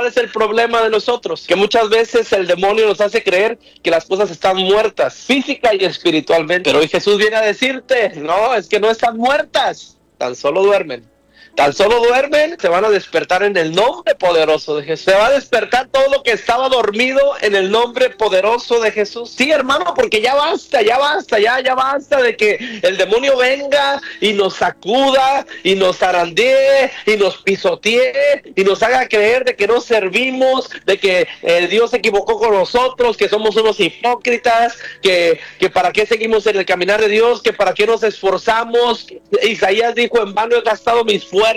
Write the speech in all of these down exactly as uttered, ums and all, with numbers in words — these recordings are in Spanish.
es el problema de nosotros? Que muchas veces el demonio nos hace creer que las cosas están muertas, física y espiritualmente. Pero hoy Jesús viene a decirte, no, es que no están muertas, tan solo duermen. Tan solo duermen, se van a despertar en el nombre poderoso de Jesús. Se va a despertar todo lo que estaba dormido en el nombre poderoso de Jesús. Sí, hermano, porque ya basta, ya basta, ya, ya basta de que el demonio venga y nos sacuda y nos zarandee y nos pisotee y nos haga creer de que no servimos, de que eh, Dios se equivocó con nosotros, que somos unos hipócritas, que, que para qué seguimos en el caminar de Dios, que para qué nos esforzamos. Isaías dijo, en vano he gastado mis fuerzas.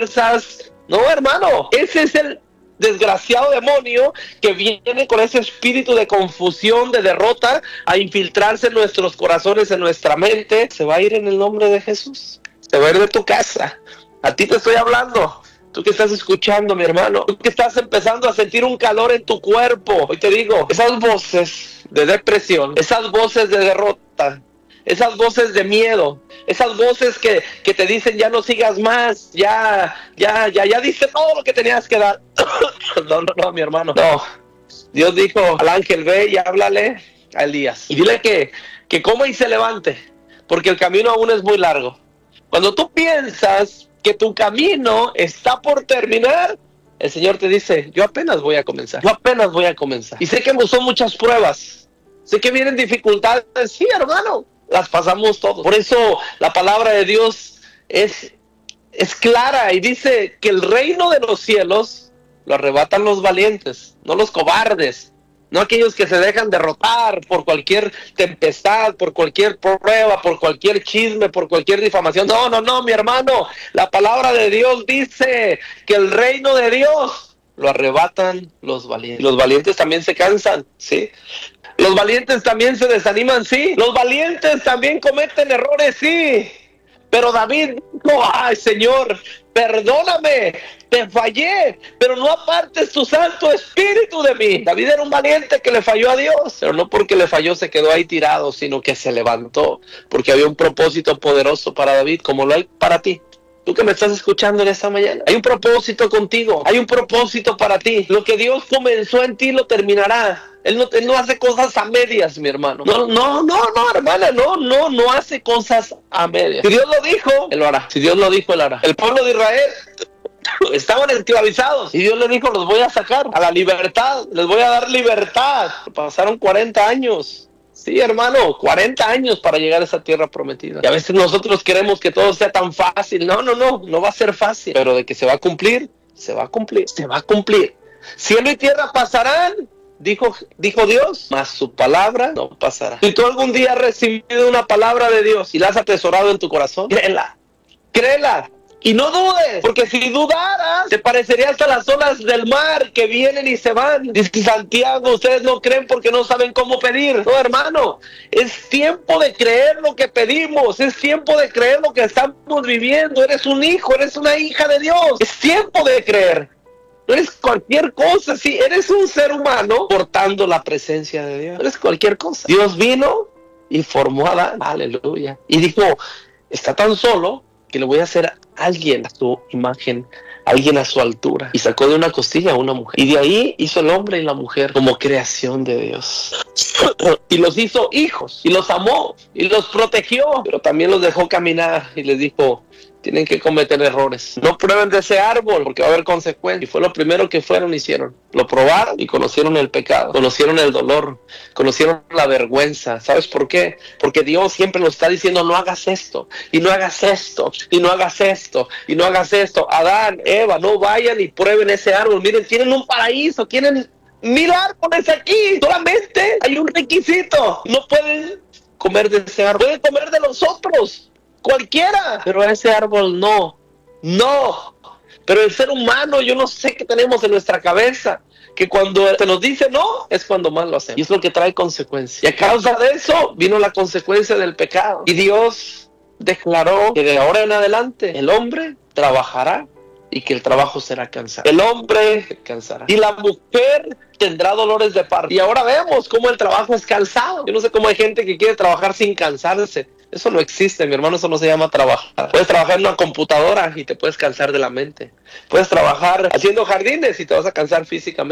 No, hermano, ese es el desgraciado demonio que viene con ese espíritu de confusión, de derrota, a infiltrarse en nuestros corazones, en nuestra mente. Se va a ir en el nombre de Jesús. Se va a ir de tu casa. A ti te estoy hablando. Tú que estás escuchando, mi hermano. Tú que estás empezando a sentir un calor en tu cuerpo. Hoy te digo, esas voces de depresión, esas voces de derrota, esas voces de miedo, esas voces que, que te dicen ya no sigas más, ya, ya, ya, ya diste todo lo que tenías que dar. No, no, no, mi hermano. No. Dios dijo al ángel, ve y háblale a Elías. Y dile que, que coma y se levante, porque el camino aún es muy largo. Cuando tú piensas que tu camino está por terminar, el Señor te dice, yo apenas voy a comenzar. Yo apenas voy a comenzar. Y sé que son muchas pruebas. Sé que vienen dificultades. Sí, hermano. Las pasamos todos. Por eso la palabra de Dios es, es clara y dice que el reino de los cielos lo arrebatan los valientes, no los cobardes, no aquellos que se dejan derrotar por cualquier tempestad, por cualquier prueba, por cualquier chisme, por cualquier difamación. No, no, no, mi hermano. La palabra de Dios dice que el reino de Dios lo arrebatan los valientes. Los valientes también se cansan, ¿sí? Los valientes también se desaniman, sí. Los valientes también cometen errores, sí. Pero David dijo, ay, Señor, perdóname, te fallé, pero no apartes tu Santo Espíritu de mí. David era un valiente que le falló a Dios, pero no porque le falló se quedó ahí tirado, sino que se levantó, porque había un propósito poderoso para David, como lo hay para ti. Tú que me estás escuchando en esta mañana, hay un propósito contigo, hay un propósito para ti. Lo que Dios comenzó en ti lo terminará. Él no, él no hace cosas a medias, mi hermano. No, no, no, no, hermana, no, no, no hace cosas a medias. Si Dios lo dijo, Él lo hará. Si Dios lo dijo, Él lo hará. El pueblo de Israel estaban esclavizados y Dios le dijo, los voy a sacar a la libertad, les voy a dar libertad. Pasaron cuarenta años. Sí, hermano, cuarenta años para llegar a esa tierra prometida. Y a veces nosotros queremos que todo sea tan fácil. No, no, no, no va a ser fácil. Pero de que se va a cumplir, se va a cumplir, se va a cumplir. Cielo y tierra pasarán, dijo, dijo Dios, mas su palabra no pasará. Si tú algún día has recibido una palabra de Dios y la has atesorado en tu corazón, créela, créela. Y no dudes, porque si dudaras, te parecerías a las olas del mar que vienen y se van. Dice Santiago, ustedes no creen porque no saben cómo pedir. No, hermano, es tiempo de creer lo que pedimos, es tiempo de creer lo que estamos viviendo. Eres un hijo, eres una hija de Dios. Es tiempo de creer. No eres cualquier cosa, sí, eres un ser humano portando la presencia de Dios. No eres cualquier cosa. Dios vino y formó a Adán, aleluya. Y dijo, está tan solo que le voy a hacer a alguien a su imagen, alguien a su altura. Y sacó de una costilla a una mujer. Y de ahí hizo el hombre y la mujer como creación de Dios. Y los hizo hijos, y los amó, y los protegió. Pero también los dejó caminar y les dijo, tienen que cometer errores. No prueben de ese árbol porque va a haber consecuencias. Y fue lo primero que fueron y hicieron. Lo probaron y conocieron el pecado, conocieron el dolor, conocieron la vergüenza. ¿Sabes por qué? Porque Dios siempre nos está diciendo, no hagas esto, y no hagas esto, y no hagas esto, y no hagas esto. Adán, Eva, no vayan y prueben ese árbol. Miren, tienen un paraíso, tienen mil árboles aquí. Solamente hay un requisito. No pueden comer de ese árbol. Pueden comer de los otros. Cualquiera, pero ese árbol no, no. Pero el ser humano, yo no sé qué tenemos en nuestra cabeza, que cuando se nos dice no, es cuando más lo hacemos. Y es lo que trae consecuencias. Y a causa de eso, vino la consecuencia del pecado. Y Dios declaró que de ahora en adelante, el hombre trabajará y que el trabajo será cansado. El hombre cansará. Y la mujer tendrá dolores de parto. Y ahora vemos cómo el trabajo es cansado. Yo no sé cómo hay gente que quiere trabajar sin cansarse. Eso no existe, mi hermano, eso no se llama trabajar. Puedes trabajar en una computadora y te puedes cansar de la mente. Puedes trabajar haciendo jardines y te vas a cansar físicamente.